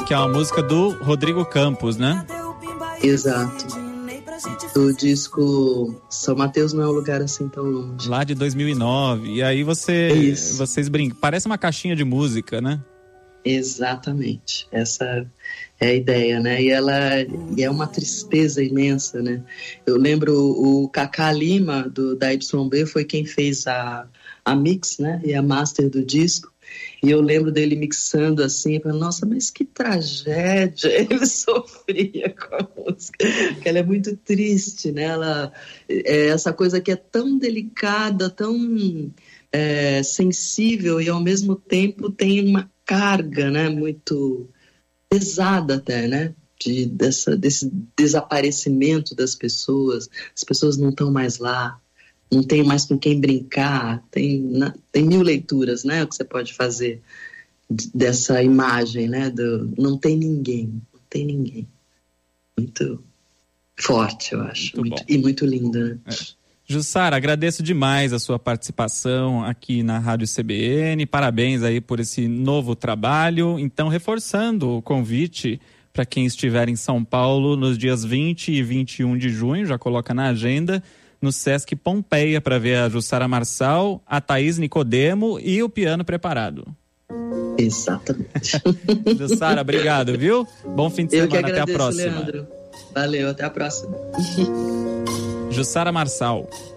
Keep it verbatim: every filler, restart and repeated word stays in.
que é uma música do Rodrigo Campos, né? Exato. Do disco São Mateus Não é um Lugar Assim Tão Longe. Lá de dois mil e nove. E aí você, é vocês brincam. Parece uma caixinha de música, né? Exatamente. Essa é a ideia, né? E ela e é uma tristeza imensa, né? Eu lembro o Cacá Lima, do, da Y B, foi quem fez a, a mix, né? E a master do disco. E eu lembro dele mixando assim, falando, nossa, mas que tragédia ele sofria com a música, porque ela é muito triste, né? Ela, é essa coisa que é tão delicada, tão é, sensível e ao mesmo tempo tem uma carga, né? Muito pesada até, né? De, dessa, desse desaparecimento das pessoas, as pessoas não estão mais lá, não tem mais com quem brincar, tem, tem mil leituras, né, o que você pode fazer dessa imagem, né, do, não tem ninguém, não tem ninguém. Muito forte, eu acho, muito muito, e muito linda, né? É. Jussara, agradeço demais a sua participação aqui na Rádio C B N, parabéns aí por esse novo trabalho. Então, reforçando o convite para quem estiver em São Paulo nos dias vinte e vinte e um de junho, já coloca na agenda, no Sesc Pompeia, para ver a Jussara Marçal, a Thaís Nicodemo e o piano preparado. Exatamente. Jussara, obrigado, viu? Bom fim de Eu semana, que agradeço, até a próxima. Leandro. Valeu, até a próxima. Jussara Marçal.